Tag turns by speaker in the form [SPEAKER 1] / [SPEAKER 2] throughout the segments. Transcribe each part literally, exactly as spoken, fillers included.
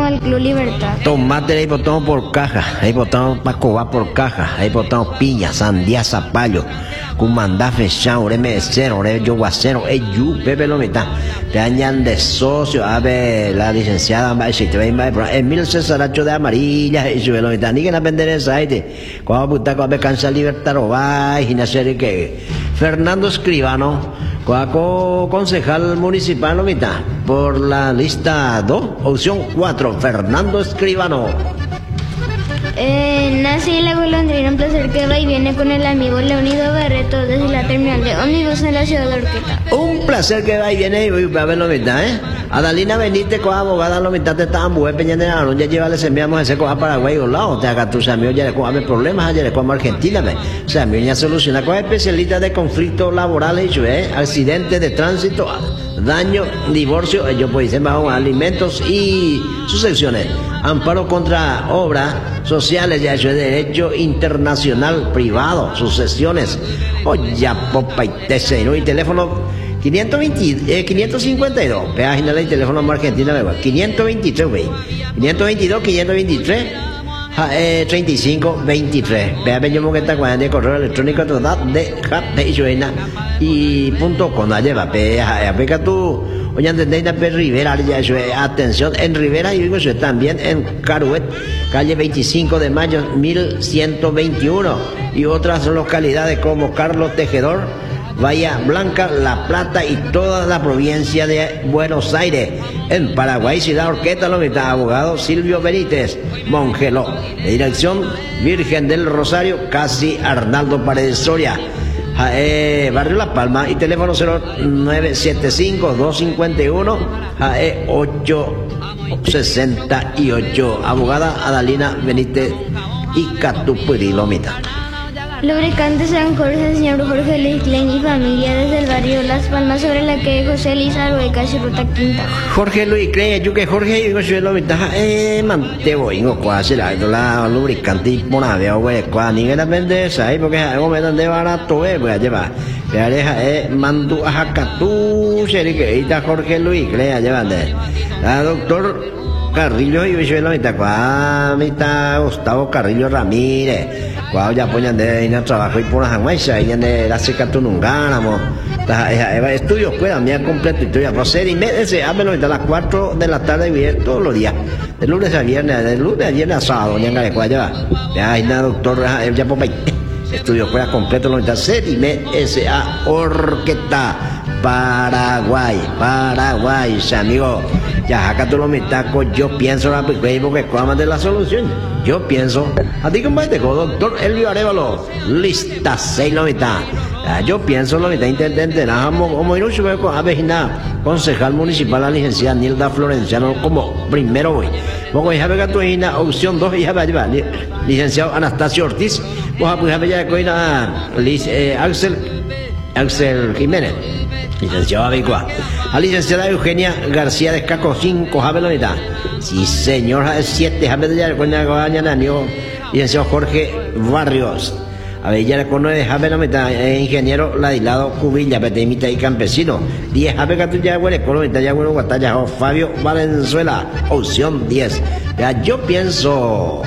[SPEAKER 1] como el Club Libertad.
[SPEAKER 2] Tomate ahí botamos por caja, ahí botamos pacoba por caja, ahí botamos piña, sandía, zapallo, cumandá, fechao, ore mesero, ore yoguacero, eyu, pepe lo mitad. Te añaden de socio, a ver, la licenciada, Emil Cesaracho de amarilla, y sube lo mitad, ni que la vender esa, ahí, cuando puta, cuando cansa libertad, o va, y nacer que Fernando Escribano, Coaco, concejal municipal, lo mitad, por la lista dos, opción cuatro, Fernando Escribano.
[SPEAKER 1] Eh, nace en la golondrina, un placer que va y viene con el amigo Leonido Barreto desde la terminal de ómnibus en la ciudad de Orqueta.
[SPEAKER 2] Un placer que va y viene y voy a ver lo mitad, ¿eh? Adalina Benítez, coja abogada, lo mitad te estaban buenas peñas ya lleva, les enviamos ese coja Paraguay o lado, te haga tus amigos, ya le coja problemas, ayer le coja Argentina, ¿ve? O sea, mi ya soluciona, coja especialista de conflictos laborales, ¿eh? Accidentes de tránsito, daño, divorcio, ellos pues dicen bajo alimentos y sucesiones, amparo contra obras sociales, ya eso es derecho internacional privado, sucesiones, oye, popa y tesero y teléfono quinientos veinte, eh, quinientos cincuenta y dos, página del teléfono más Argentina, ¿verdad? quinientos veintitrés, güey, quinientos veintidós, quinientos veintitrés, eh, treinta y cinco, veintitrés, vea, yo que está con el correo electrónico total de Japeizuena y punto com, la lleva, vea, vea, tú, oye, entendéis, en Rivera, ya eso es, atención, en Rivera y digo eso también en Caruet, calle veinticinco de mayo, mil ciento veintiuno, y otras localidades como Carlos Tejedor, Bahía Blanca, La Plata y toda la provincia de Buenos Aires. En Paraguay, Ciudad Orqueta, lo mitad, abogado Silvio Benítez, Mongeló. De dirección Virgen del Rosario, casi Arnaldo Paredes Soria. Eh, Barrio La Palma y teléfono cero nueve siete cinco, dos cinco uno, eh, ocho sesenta y ocho. Abogada Adalina Benítez y Catupuri, lo mitad.
[SPEAKER 1] Lubricante San Jorge, el señor Jorge Luis Klein y familia desde el barrio Las Palmas sobre la calle José Luis Arueca, Ruta Quinta.
[SPEAKER 2] Jorge Luis Klein, yo que Jorge, yo soy lo mitad, eh, mantebo, ingo, cuasi la, la lubricante y ponavea, güey, cuando ni que la vende esa, eh, porque algo me dan de barato, eh, voy a llevar. Ya deja, eh, mandu a jacatú, sería que está Jorge Luis Klein, llevande. La doctor Carrillo y yo la mitad, cuá, mitad Gustavo Carrillo Ramírez, cuá ya ponen de ir a trabajo y por las aguas, y de la seca tú no ganamos. Estudios, pues, mía completo, estudia, procede y médese, hámelo a las cuatro de la tarde y todos los días, de lunes a viernes, de lunes a viernes a sábado, ya en cuá, ya, ya, ya, doctor, ya, pues, estudios, pues, completo, lo mitad, C I M S A Orqueta, Paraguay, Paraguay, amigo. Ya, acá tú lo mitacos, yo pienso la porque cuáles de la solución. Yo pienso, a ti como te digo, doctor Elvio Arevalo, lista seis lo mitad. Yo pienso lo mitad intendente, nada, como ir un con Avejina, concejal municipal, la licenciada Nilda Florenciano, como primero voy. Vos ya ves que tu hija, opción dos, ya va a llevar, licenciado Anastasio Ortiz, vos ya ves ya que eh, Axel, Axel Jiménez. Licenciado Abicua. A licenciada Eugenia García de Escaco cinco, Javier Lonita. Sí, señor, siete, Javier de Yarecoña, licenciado Jorge Barrios. A ver, ya le conoce Javier Lonita, ingeniero Ladilado Cubilla, Petemita y Campesino. diez, Javier Catuya, Huele, Colomita, ya bueno, Guatalla, Fabio Valenzuela, opción diez. Ya, yo pienso.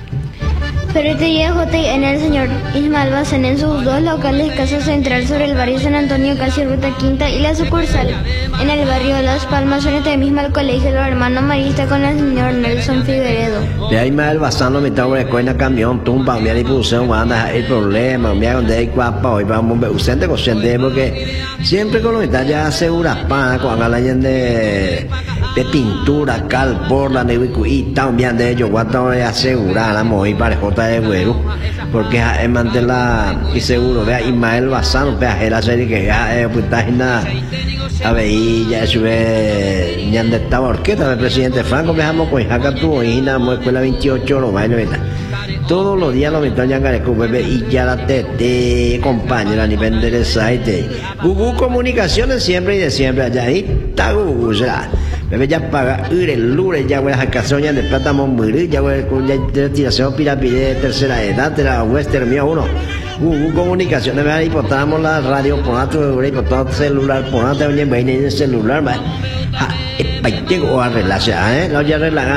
[SPEAKER 1] Ferretería J y N el señor Ismael Bazán en sus dos locales, Casa Central sobre el barrio San Antonio, casi Ruta Quinta, y la sucursal en el barrio Las Palmas, frente mismo al colegio Los Hermanos Maristas con el señor Nelson Figueredo.
[SPEAKER 2] De ahí Ismael Bazán lo mitad de escuela camión, tumba, mira y pusieron, anda el problema, mira donde hay guapa, hoy vamos a ver, usted te consciente porque siempre con lo mitad ya asegura pan, con la leyenda de, de pintura, cal, por la y también de ellos, guata asegurar, la moví para J de güero, porque es mantela y seguro, vea Ismael Bazán, vea la serie que ya es pues nada, a ver, y ya sube, ya de esta orquesta del presidente Franco, veamos con Jaca tu hija, muy escuela veintiocho, lo baño, ¿verdad? Todos los días lo metan ya en bebé y ya la tete, compañera, ni vender el site. Google Comunicaciones siempre y de siempre, allá ahí está Google, ya. Bebé ya paga, el lunes ya voy a casar ya de plata morir, ya voy con ya tiración pirámide de tercera edad, de la Western mío uno. Google Comunicaciones, me hipotamos la radio, por otro, hipotamos celular, por otro, oye, vaina en el celular, va. Ja, es para que o arreglarse, ¿eh? No, ya arreglan.